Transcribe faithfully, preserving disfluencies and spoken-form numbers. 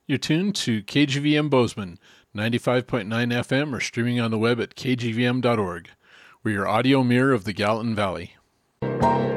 You're tuned to K G V M Bozeman, ninety-five point nine F M, or streaming on the web at k g v m dot org. We're your audio mirror of the Gallatin Valley.